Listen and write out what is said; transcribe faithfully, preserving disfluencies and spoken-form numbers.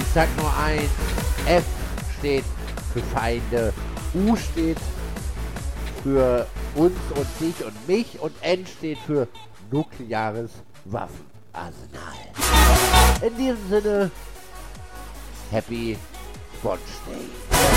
sag nur eins, F steht für Feinde, U steht für uns und dich und mich und N steht für nukleares Waffenarsenal. In diesem Sinne, Happy Sponge Day.